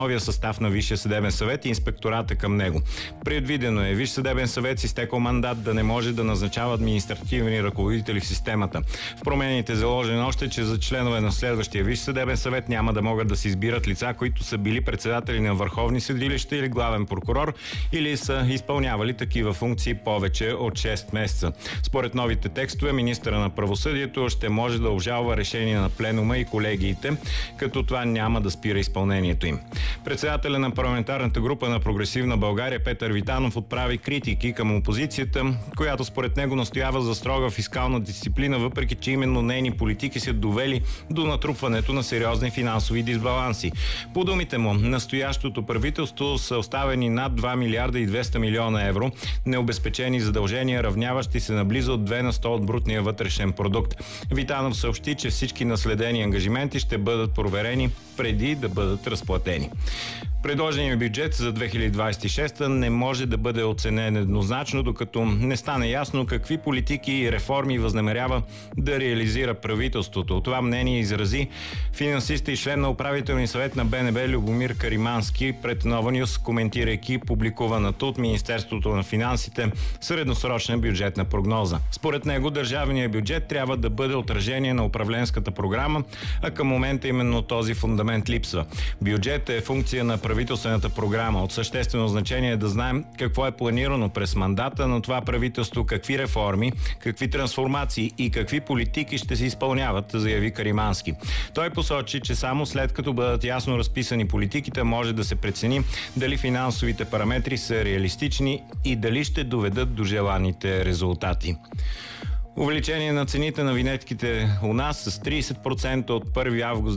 новия състав на Висшия съдебен съвет и инспектората към него. Предвидено е Висш съдебен съвет с изтекъл мандат да не може да назначава административни ръководители в системата. В промените заложено още, че за членове на следващия Висш съдебен съвет няма да могат да се избират лица, които са били председатели на върховни съдилища или главен прокурор, или са изпълнявали такива функции повече от 6 месеца. Според новите текстове, министъра на правосъдието ще може да обжалва решения на пленума и колегиите, като това няма да спира изпълнението им. Председателя на парламентарната група на Прогресивна България Петър Витанов отправи критики към опозицията, която според него настоява за строга фискална дисциплина, въпреки че именно нейни политики се довели до натрупването на сериозни финансови дисбаланси. По думите му, настоящото правителство са оставени над 2 милиарда и 200 милиона евро необезпечени задължения, равняващи се на близо 2 на 100 от брутния вътрешен продукт. Витанов съобщи, че всички наследени ангажименти ще бъдат проверени преди да бъдат разплатени. Предложеният бюджет за 2026 не може да бъде оценен еднозначно, докато не стане ясно какви политики и реформи възнамерява да реализира правителството. Това мнение изрази финансист и член на управителния съвет на БНБ Любомир Каримански пред Нова Нюс, коментирайки публикуваната от Министерството на финансите средносрочна бюджетна прогноза. Според него държавният бюджет трябва да бъде отражение на управленската програма, а към момента именно този фундамент липсва. Бюджет е функция на правителствената програма. От съществено значение е да знаем какво е планирано през мандата на това правителство, какви реформи, какви трансформации и какви политики ще се изпълняват, заяви Каримански. Той посочи, че само след като бъдат ясно разписани политиките, може да се прецени дали финансовите параметри са реалистични и дали ще доведат до желаните резултати. Увеличение на цените на винетките у нас с 30% от 1 август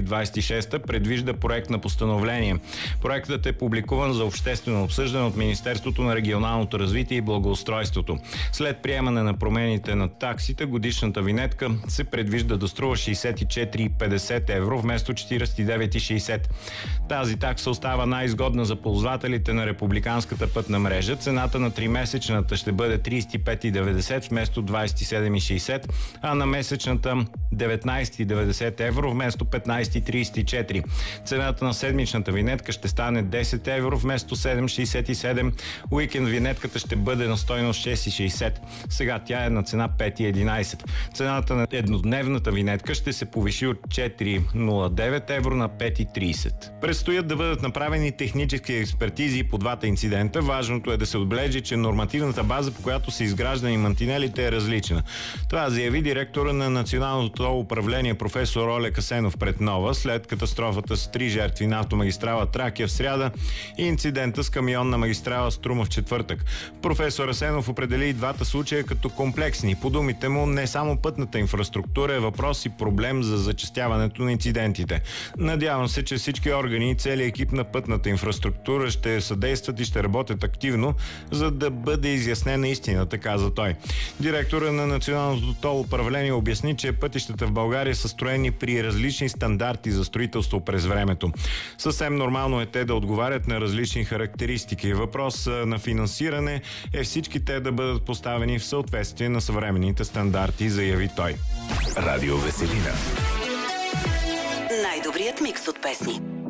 2026 предвижда проект на постановление. Проектът е публикуван за обществено обсъждане от Министерството на регионалното развитие и благоустройството. След приемане на промените на таксите, годишната винетка се предвижда да струва 64,50 евро вместо 49,60. Тази такса остава най-изгодна за ползвателите на републиканската пътна мрежа. Цената на 3-месечната ще бъде 35,90 вместо 27,60, а на месечната 19,90 евро вместо 15,34. Цената на седмичната винетка ще стане 10 евро вместо 7,67. Уикенд винетката ще бъде на стойност 6,60. Сега тя е на цена 5,11. Цената на еднодневната винетка ще се повиши от 4,09 евро на 5,30. Предстоят да бъдат направени технически експертизи по двата инцидента. Важното е да се отбележи, че нормативната база, по която са изграждани мантинелите, е различна. Това заяви директора на Националното управление професор Олег Асенов пред Нова след катастрофата с 3 жертви на автомагистрала Тракия в сряда и инцидента с камион на магистрала Струма в четвъртък. Професор Асенов определи и двата случая като комплексни. По думите му, не само пътната инфраструктура е въпрос и проблем за зачестяването на инцидентите. Надявам се, че всички органи и целият екип на пътната инфраструктура ще съдействат и ще работят активно, за да бъде изяснена истината, каза той. Директора на Националното тол управление обясни, че пътищата в България са строени при различни стандарти за строителство през времето. Съвсем нормално е те да отговарят на различни характеристики. Въпрос на финансиране е всички те да бъдат поставени в съответствие на съвременните стандарти, заяви той. Радио Веселина. Най-добрият микс от песни.